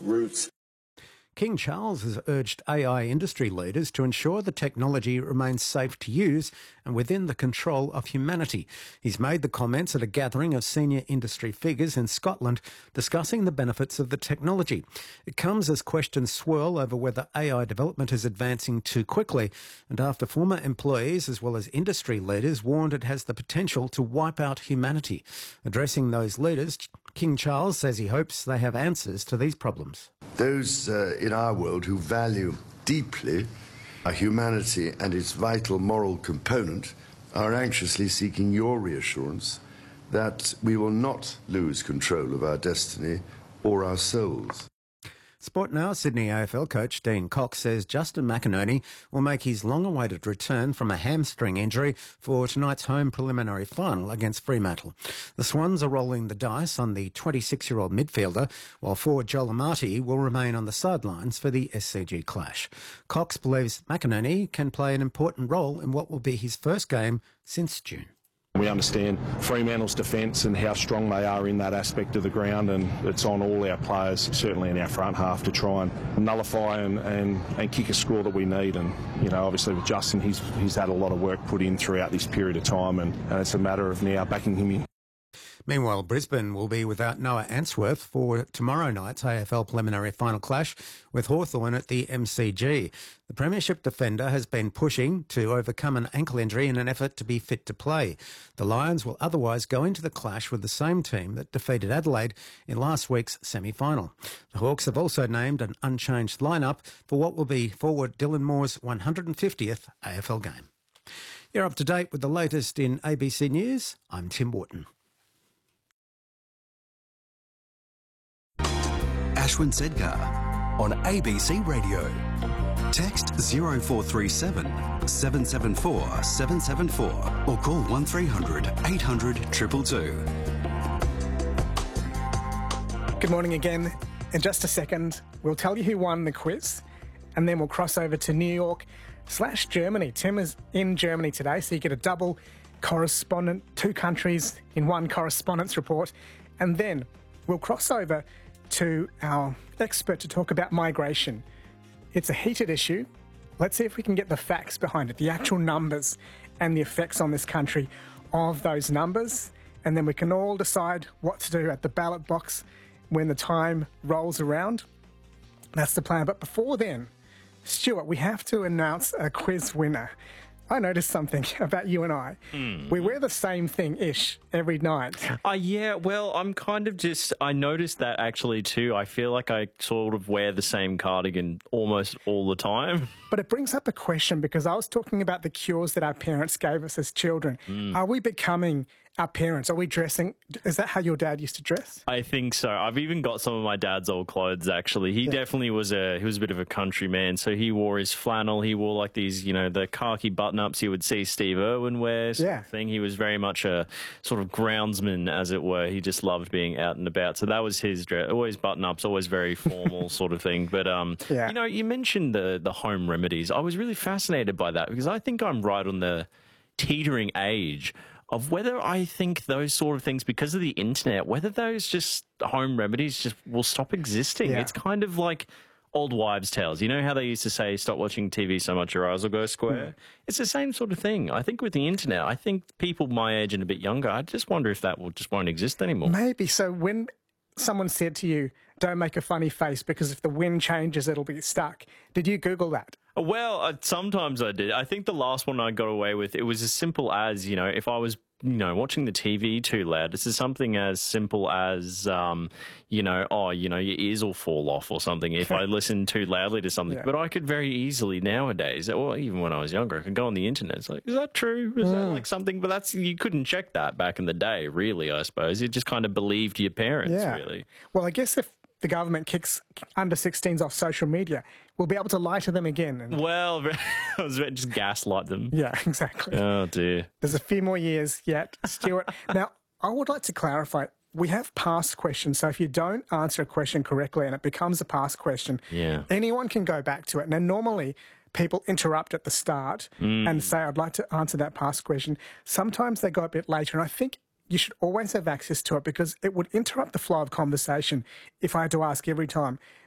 routes. King Charles has urged AI industry leaders to ensure the technology remains safe to use and within the control of humanity. He's made the comments at a gathering of senior industry figures in Scotland discussing the benefits of the technology. It comes as questions swirl over whether AI development is advancing too quickly and after former employees as well as industry leaders warned it has the potential to wipe out humanity. Addressing those leaders, King Charles says he hopes they have answers to these problems. Those in our world who value deeply our humanity and its vital moral component are anxiously seeking your reassurance that we will not lose control of our destiny or our souls. Sport Now Sydney AFL coach Dean Cox says Justin McInerney will make his long-awaited return from a hamstring injury for tonight's home preliminary final against Fremantle. The Swans are rolling the dice on the 26-year-old midfielder, while forward Joel Amati will remain on the sidelines for the SCG clash. Cox believes McInerney can play an important role in what will be his first game since June. We understand Fremantle's defence and how strong they are in that aspect of the ground, and it's on all our players, certainly in our front half, to try and nullify and kick a score that we need. And, you know, obviously with Justin, he's had a lot of work put in throughout this period of time, and it's a matter of now backing him in. Meanwhile, Brisbane will be without Noah Answorth for tomorrow night's AFL preliminary final clash with Hawthorn at the MCG. The Premiership defender has been pushing to overcome an ankle injury in an effort to be fit to play. The Lions will otherwise go into the clash with the same team that defeated Adelaide in last week's semi-final. The Hawks have also named an unchanged lineup for what will be forward Dylan Moore's 150th AFL game. You're up to date with the latest in ABC News. I'm Tim Wharton. Ashwin Sedgar on ABC Radio. Text 0437 774 774 or call 1300 800 222. Good morning again. In just a second, we'll tell you who won the quiz and then we'll cross over to New York/Germany. Tim is in Germany today, so you get a double correspondent, 2 countries in one correspondence report. And then we'll cross over to our expert to talk about migration. It's a heated issue. Let's see if we can get the facts behind it, the actual numbers and the effects on this country of those numbers. And then we can all decide what to do at the ballot box when the time rolls around. That's the plan. But before then, Stuart, we have to announce a quiz winner. I noticed something about you and I. We wear the same thing-ish every night. Yeah, well, I'm kind of just... I noticed that actually too. I feel like I sort of wear the same cardigan almost all the time. But it brings up a question because I was talking about the cures that our parents gave us as children. Are we becoming our parents? Are we dressing? Is that how your dad used to dress? I think so. I've even got some of my dad's old clothes, actually. He definitely was a bit of a country man. So he wore his flannel. He wore like these, you know, the khaki button-ups you would see Steve Irwin wear sort of thing. He was very much a sort of groundsman, as it were. He just loved being out and about. So that was his dress. Always button-ups, always very formal sort of thing. But, you know, you mentioned the home remedies. I was really fascinated by that because I think I'm right on the teetering age of whether I think those sort of things, because of the internet, whether those just home remedies just will stop existing. Yeah. It's kind of like old wives' tales. You know how they used to say, stop watching TV so much your eyes will go square? It's the same sort of thing. I think with the internet, I think people my age and a bit younger, I just wonder if that won't exist anymore. Maybe. So when someone said to you, don't make a funny face because if the wind changes, it'll be stuck, did you Google that? Well, sometimes I did. I think the last one I got away with, it was as simple as, you know, if I was, you know, watching the TV too loud, this is something as simple as, you know, your ears will fall off or something if I listen too loudly to something. Yeah. But I could very easily nowadays, or even when I was younger, I could go on the internet. It's like, is that true? Is that like something? But you couldn't check that back in the day, really, I suppose. You just kind of believed your parents, really. Well, I guess if the government kicks under 16s off social media, we'll be able to lie to them again. Well, I was just gaslight them. Yeah, exactly. Oh, dear. There's a few more years yet, Stuart. Now, I would like to clarify, we have past questions, so if you don't answer a question correctly and it becomes a past question, anyone can go back to it. Now, normally, people interrupt at the start and say, I'd like to answer that past question. Sometimes they go a bit later, and I think you should always have access to it because it would interrupt the flow of conversation if I had to ask every time,